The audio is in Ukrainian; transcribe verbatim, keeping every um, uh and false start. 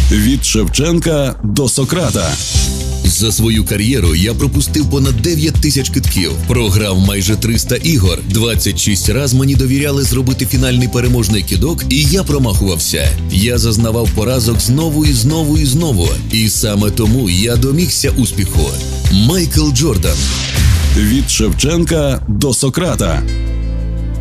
Від Шевченка до Сократа. За свою кар'єру я пропустив понад дев'ять тисяч китків, програв майже триста ігор, двадцять шість раз мені довіряли зробити фінальний переможний кидок, і я промахувався. Я зазнавав поразок знову і знову і знову, і саме тому я домігся успіху. Майкл Джордан. Від Шевченка до Сократа.